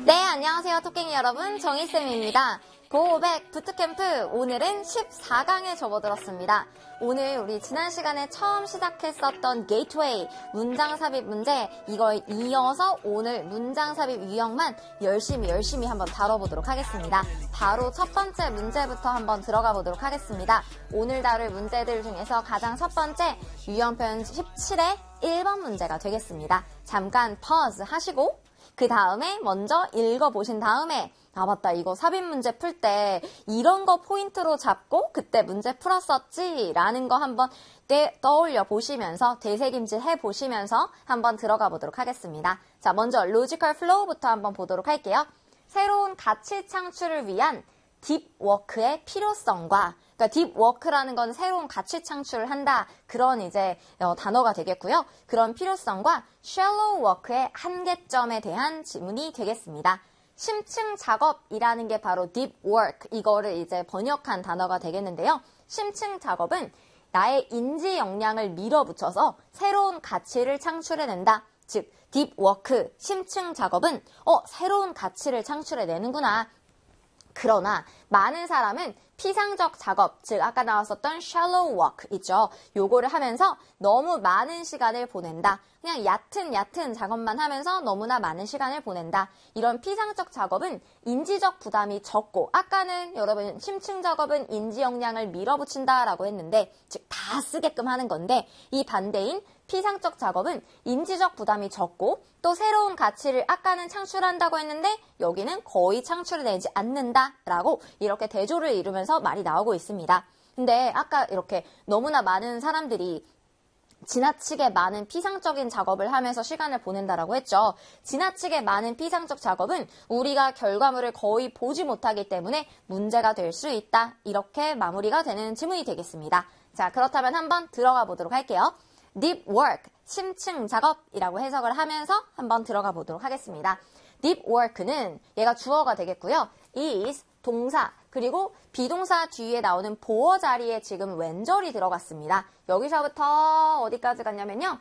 네, 안녕하세요 토깽이 여러분, 정희쌤입니다. 고백 부트캠프 오늘은 14강에 접어들었습니다. 오늘 우리 지난 시간에 처음 시작했었던 게이트웨이 문장 삽입 문제, 이걸 이어서 오늘 문장 삽입 유형만 열심히 한번 다뤄보도록 하겠습니다. 바로 첫 번째 문제부터 한번 들어가 보도록 하겠습니다. 오늘 다룰 문제들 중에서 가장 첫 번째 유형 표현 17의 1번 문제가 되겠습니다. 잠깐 pause 하시고 그 다음에 먼저 읽어보신 다음에 맞다, 이거 삽입 문제 풀 때 이런 거 포인트로 잡고 그때 문제 풀었었지 라는 거 한번 떠올려 보시면서 되새김질 해보시면서 한번 들어가 보도록 하겠습니다. 자, 먼저 로지컬 플로우부터 한번 보도록 할게요. 새로운 가치 창출을 위한 딥워크의 필요성과, 그러니까 딥워크라는 건 새로운 가치 창출을 한다, 그런 이제 단어가 되겠고요. 그런 필요성과 shallow work의 한계점에 대한 질문이 되겠습니다. 심층 작업이라는 게 바로 deep work, 이거를 이제 번역한 단어가 되겠는데요. 심층 작업은 나의 인지 역량을 밀어붙여서 새로운 가치를 창출해낸다. 즉, deep work, 심층 작업은 새로운 가치를 창출해내는구나. 그러나 많은 사람은 피상적 작업, 즉 아까 나왔었던 shallow work 있죠. 요거를 하면서 너무 많은 시간을 보낸다. 그냥 얕은 작업만 하면서 너무나 많은 시간을 보낸다. 이런 피상적 작업은 인지적 부담이 적고, 아까는 여러분 심층 작업은 인지 역량을 밀어붙인다라고 했는데, 즉 다 쓰게끔 하는 건데, 이 반대인 피상적 작업은 인지적 부담이 적고 또 새로운 가치를 아까는 창출한다고 했는데 여기는 거의 창출해내지 않는다라고 이렇게 대조를 이루면서 말이 나오고 있습니다. 근데 아까 이렇게 너무나 많은 사람들이 지나치게 많은 피상적인 작업을 하면서 시간을 보낸다라고 했죠. 지나치게 많은 피상적 작업은 우리가 결과물을 거의 보지 못하기 때문에 문제가 될 수 있다. 이렇게 마무리가 되는 지문이 되겠습니다. 자, 그렇다면 한번 들어가 보도록 할게요. deep work, 심층 작업이라고 해석을 하면서 한번 들어가 보도록 하겠습니다. deep work는 얘가 주어가 되겠고요. is, 동사, 그리고 비동사 뒤에 나오는 보어 자리에 지금 when절이 들어갔습니다. 여기서부터 어디까지 갔냐면요.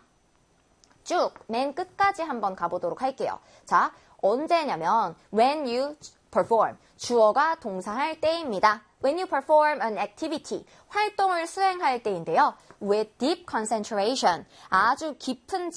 쭉 맨 끝까지 한번 가보도록 할게요. 자, 언제냐면 when you perform, 주어가 동사할 때입니다. When you perform an activity, 활동을 수행할 때인데요. With deep concentration, 아주 깊은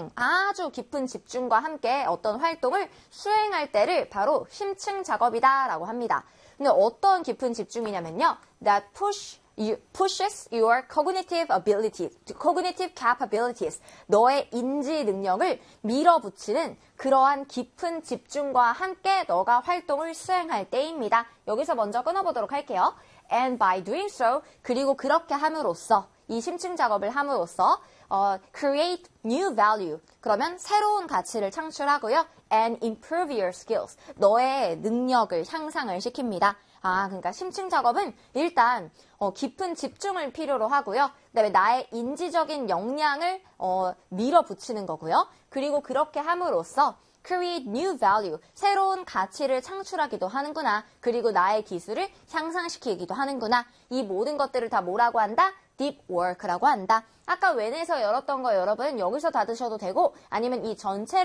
집중과 함께 어떤 활동을 수행할 때를 바로 심층 작업이다 라고 합니다. 근데 어떤 깊은 집중이냐면요. That pushes your cognitive capabilities, 너의 인지 능력을 밀어붙이는 그러한 깊은 집중과 함께 너가 활동을 수행할 때입니다. 여기서 먼저 끊어보도록 할게요. And by doing so, 그리고 그렇게 함으로써, 이 심층 작업을 함으로써 create new value, 그러면 새로운 가치를 창출하고요. And improve your skills, 너의 능력을 향상을 시킵니다. 그러니까 심층 작업은 일단 깊은 집중을 필요로 하고요. 그다음에 나의 인지적인 역량을 밀어붙이는 거고요. 그리고 그렇게 함으로써 create new value, 새로운 가치를 창출하기도 하는구나. 그리고 나의 기술을 향상시키기도 하는구나. 이 모든 것들을 다 뭐라고 한다? deep work라고 한다. 아까 웬에서 열었던 거 여러분 여기서 닫으셔도 되고, 아니면 이 전체를